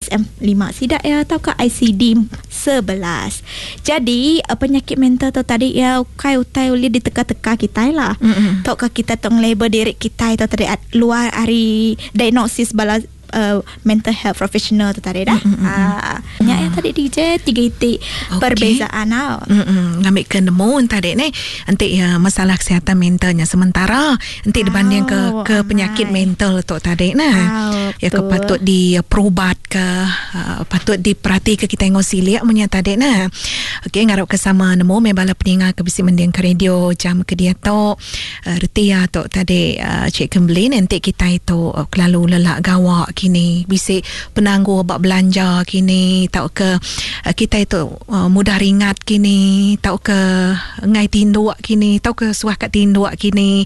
DSM-5 sidak ya atau ke ICD-11. Jadi penyakit mental tu tadi ya utai boleh diteka-teka kita lah. Tok kita tong label diri kita itu tadi luar hari diagnosis bala mental health professional tu tadi dah. Yang tadi DJ 3 titik perbezaan tau. Ngambil ke nemu tadi ni nanti masalah kesihatan mentalnya sementara nanti dibanding ke penyakit mental tu tadi nah. Ya ke patut diperubat ke patut diperhati ke kita tengok siliak punya tadi nah. Okey ngarap ke sama nemu membala pendengar ke bisi mending ke radio jam ke dia tu reti ya tu tadi Cik Kembli nanti kita itu kelalu lelak gawak kini bisi penangguh bak belanja kini tau ke kita itu mudah ringat kini tau ke ngai tinduk kini tau ke suah kat tinduk kini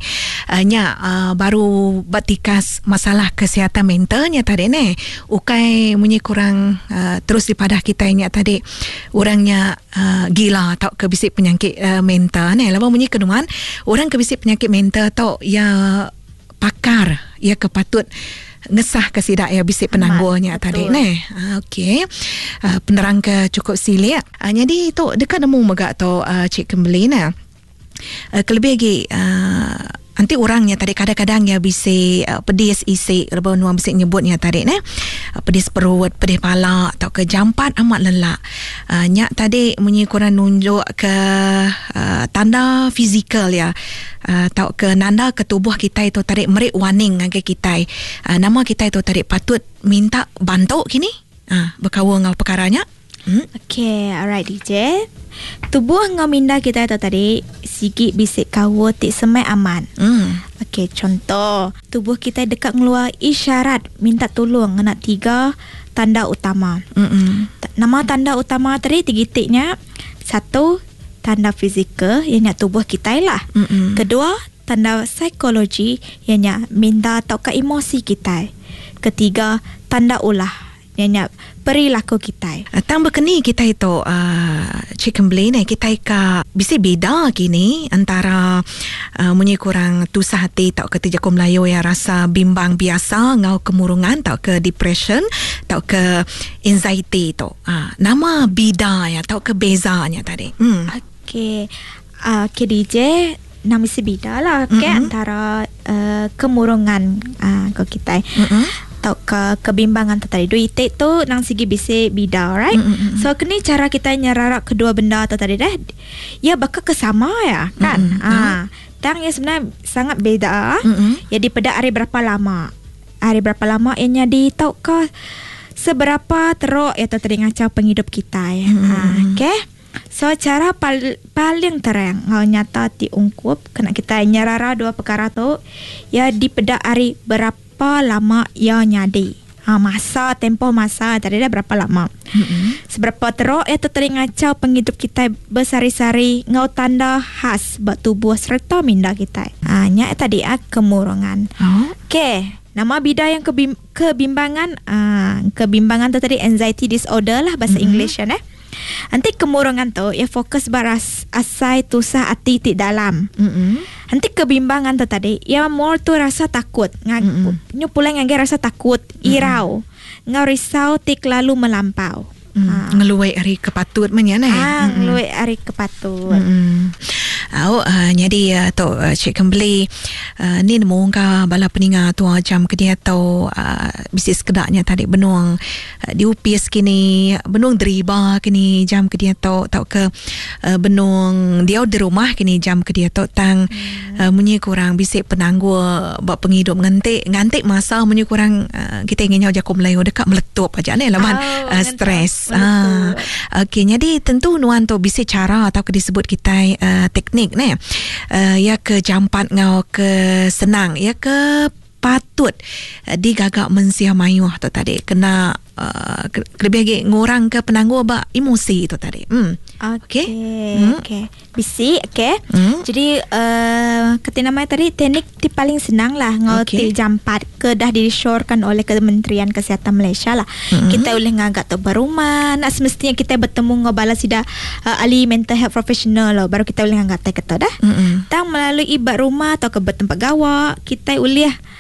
baru batikas masalah kesihatan mentalnya tadi ni ukai munyi kurang terus dipadah kita ingat tadi orangnya gila tau ke bisi penyakit mental ni lama munyi kedungan orang ke bisi penyakit mental tau ya pakar ya kepatut ngesah ke sidak ya bisik penangguhnya tadi ni. Okey. Penerang ke cukup silik. Jadi tu dekat nemu megak tu Cik Kembli nah. Kelebih lagi nanti orangnya tadi kadang-kadang ya bisik pedis isi rebau nuang bisik nyebutnya tadi ni. Pedis perut, pedis pala atau ke jampat amat lelak. Nyak tadi munyi korang nunjuk ke tanda fizikal ya. Tau ke nanda ke tubuh kita itu tarik merik warning dengan kita nama kita itu tarik patut minta bantu kini berkawal ngau perkaranya. Okay, alright DJ. Tubuh ngau minda kita itu tadi sikit bisik kawal tik semai aman. Okay, contoh tubuh kita dekat ngeluar isyarat minta tolong ngena 3 tanda utama. Nama tanda utama tadi 3 titiknya. 1 tanda fizikal yang tubuh kita lah. Kedua, tanda psikologi yang minda atau ke emosi kita. Ketiga, tanda ulah yang perilaku kita. Tambah kini kita itu Cik Kembli ni kita bisa beda kini antara munyi kurang tusah hati tau ke Jaku Melayu ya rasa bimbang biasa ngau kemurungan tau ke depression tau ke anxiety tu. Nama beda ya tau ke bezanya tadi. Okay, DJ nama si beda lah antara kemurungan ke kita atau kebimbangan tadi dua itik tu nang segi bisi bida, right? So kini cara kita nyerarak kedua benda tu tadi dah ya bakal kesama ya kan. Tang ya sebenarnya sangat beda. Ya di pada hari berapa lama ianya di tau ke seberapa teruk ya tadi ngacau penghidup kita ya. Okay. So cara paling terang ngau nyata diungkup kena kita nyarara dua perkara tu ya di pada hari berapa lama ya nyadi. Tempoh masa tadi dah berapa lama. Seberapa teruk ya tadi ngacau penghidup kita bersari-sari ngau tanda khas buat tubuh serta minda kita. Nya tadi kemurungan. Okay. Nama bida yang kebimbangan kebimbangan tu tadi anxiety disorder lah bahasa English ya. Nanti kemurungan tu ya fokus baras asai tusah hati ti dalam. Nanti kebimbangan tu tadi ya more tu rasa takut. Nyu pulang ngage rasa takut, irau. Ngau risau tik lalu melampau. Ngeluai hari kepatut menyana ya. Ngeluai hari kepatut. Jadi tu Cik Kembli ni nemu ka bala peninga tu jam ke dia tu bisnis kedaknya tadi benuang diupis kini benuang deriba kini jam ke dia tu tau ke benuang dia di rumah kini jam ke dia tu tang munyi kurang bisik penangguh bak penghidup ngantik masa munyi kurang kita ingin nyaw Jaku Melayu dekat meletup aja ni laman stres. Okey, jadi tentu nuan tu bisik cara atau ke disebut kita teknik ni ya ke jampat ngau ke senang ya ke patut digagak mensia mayuh tu tadi kena lebih lagi ngurang ke penangguh ba emosi tu tadi. Okey. Bisi okey. Jadi ketika nama tadi teknik ti paling senang lah ngau ti jampat ke dah disyorkan oleh Kementerian Kesihatan Malaysia lah. Kita boleh ngagak tu berumah nak semestinya kita bertemu ngau bala sida ahli mental health professional lah baru kita boleh ngagak tai kata dah. Tang melalui ibat rumah atau ke tempat gawak kita boleh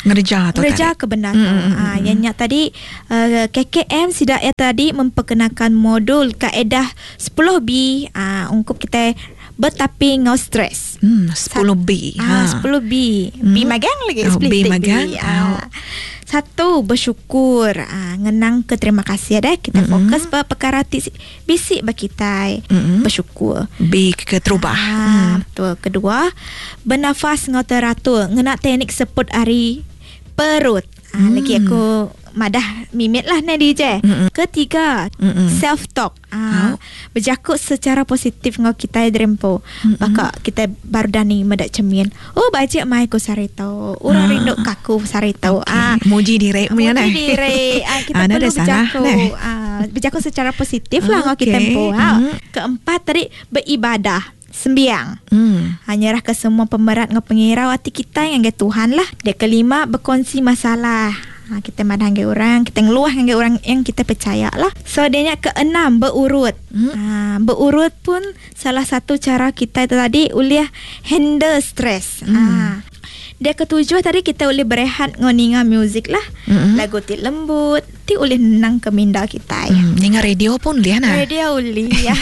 ngerja kebenar tu. Yang nyak tadi KKM sidak ya tadi memperkenalkan modul kaedah 10B untuk kita bertapi ngau stres. 10B. 10B. B magang lagi. B magang. Satu, bersyukur. Ngenang ke terima kasih dah. Kita fokus pada perkara bisik bagi kita. Bersyukur. B ke terubah. Betul. Kedua, bernafas ngau teratur. Ngenak teknik seput hari perut. Lagi aku madah mimit lah ni DJ. Ketiga, self talk. Berjakut secara positif ngau kita drempo. Baka kita baru dani medak cermin. Oh bajak mai ko sari tau. Urang rindu kaku sari tau. Muji diri mu ya nah. Muji diri. Kita perlu berjakut. Berjakut secara positif lah ngau kita tempo. Keempat tadi beribadah. Sembiang. Nyerah ke semua pemerat ngau pengirau hati kita yang ke Tuhan lah. Dia kelima, berkongsi masalah. Kita madah dengan orang, kita ngeluah dengan orang yang kita percaya lah. So dia keenam, berurut. Berurut pun salah satu cara kita tadi uliah handle stres. Dia ketujuh tadi kita boleh berehat ngoninga muzik lah. Lagu ti lembut, ti boleh nenang ke minda kita. Ninga radio pun lihat nah. Radio uli ya.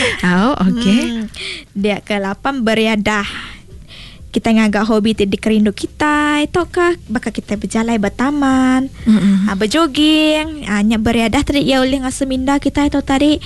Okay. Dia ke-8 beriadah. Kita ngagak hobi ti dikerindu kita itu kah bakal kita berjalan bertaman, berjoging, nyak beriadah tadi ya oleh ngaseminda kita itu tadi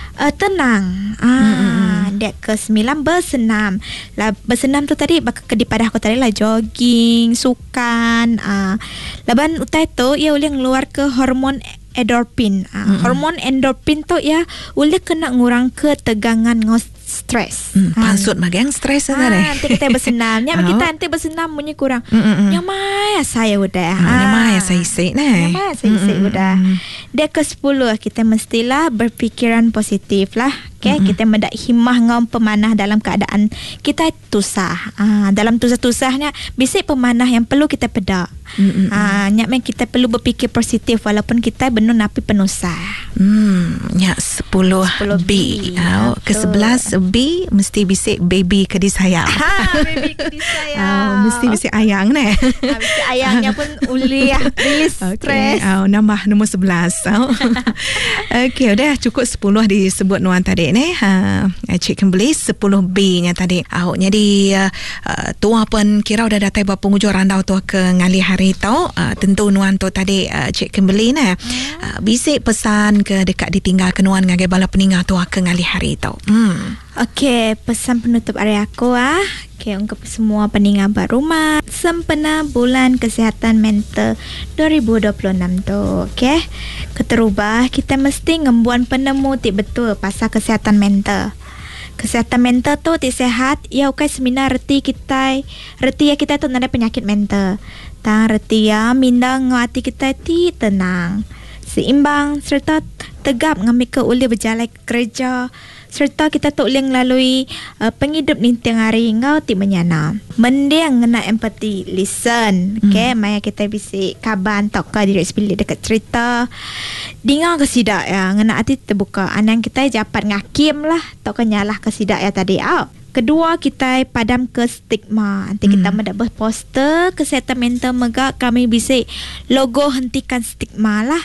tenang. Dia ke-9 bersenam. Lah bersenam tu tadi bakal kedipadah aku tadi lah jogging, sukan. Laban utai tu ia boleh ngeluar ke hormon endorfin. Hormon endorfin tu ya boleh kena ngurang ketegangan stres. Pansut magang stres nanti kita bersenam. Kita nanti bersenam punya kurang. Nyamai saya udah. Nyamai saya isi nah. Nyamai saya isi udah. Dia ke-10 kita mestilah berfikiran positif lah. Okay? Kita mendak himmah ngau pemanah dalam keadaan kita tusah. Dalam tusah-tusahnya bisik pemanah yang perlu kita pedak. Nyakmen kita perlu berfikir positif walaupun kita benar napi penusah. Nyak 10B. Ke-11 B mesti bisik baby ke disayang. Baby ke disayang. Mesti bisik ayang nah. Bisik ayangnya pun uliah rilis stres. Nambah nombor 11. Okey, udah cukup 10 disebut nuan tadi ni. Cik kembali 10B nya tadi. Jadi tua pun kira udah datai bapa pengujo randau tu ke ngali hari tau. Tentu nuan tu tadi cik kembali nah. Bisik pesan ke dekat ditinggal ke nuan ngagai bala peninggal tu ke ngali hari tau. Okey, pesan penutup hari aku Okey, untuk semua peninggal berumah sempena bulan kesihatan mental 2026 tu. Okey. Keterubah kita mesti ngembuan penemu betul pasal kesihatan mental. Kesihatan mental tu sihat ya ukai seminar reti ya kita tu ada penyakit mental. Tang reti ya minda ngati kita ti tenang, seimbang serta tegap ngambil ke uli berjalan kerja serta kita tak boleh melalui penghidup ni tengah hari ngau ti menyana. Mendiang ngena empathy, listen. Okay, maya kita bisik kaban tak ka diri sepilih dekat cerita. Dengar ke sidak ya, ngena hati terbuka. Anang kita japat ngakim lah, tak ka nyalah ke sidak ya tadi. Kedua, kita padam ke stigma. Nanti kita mendapat poster kesihatan mental megak kami bisik logo hentikan stigma lah.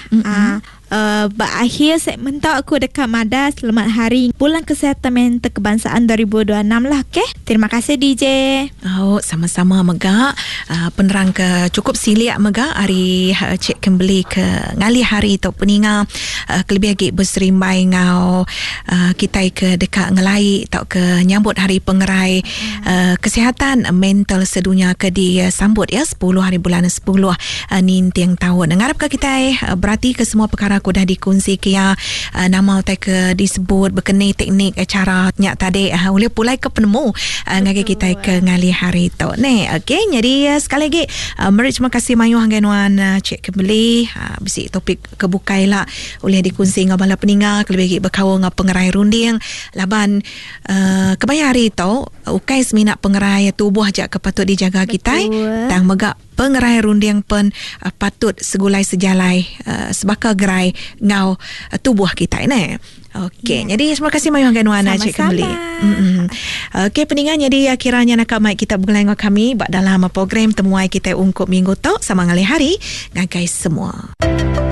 Berakhir segmen tak aku dekat Mada. Selamat hari Bulan Kesihatan Mental Kebangsaan 2026 lah. Okay? Terima kasih DJ. Sama-sama Megak. Penerang ke cukup siliak Megak. Hari cik kembali ke ngali hari tu peninga kelebih lagi berserimbai ngau kita ke dekat ngelai tak ke nyambut hari pengerai kesihatan mental sedunia ke disambut ya 10 hari bulan 10 nintiang tahun. Ngarap ke kita berarti ke semua perkara aku dah dikongsi ke ya nama utai ke disebut berkenai teknik cara nyak tadi boleh pulai ke penemu ngagi kita ke ngali hari tu ni. Okey, jadi sekali lagi mari terima kasih mayu hangganuan cik kembali bisi topik kebukai lah boleh dikongsi ngau bala peninga kelebih lagi berkawan ngau pengerai runding laban kebaya hari tu ukai seminat pengerai tubuh aja kepatut dijaga kita tang megak pengerai runding pun patut segulai sejalai sebaka gerai ngau tubuh kita ni. Okey, jadi terima kasih Mayuh Ganwana cik kembali. Okey, peningan jadi kiranya nak mai kita bergelang kami bak dalam program temuai kita ungkup minggu tok sama ngalih hari ngagai semua.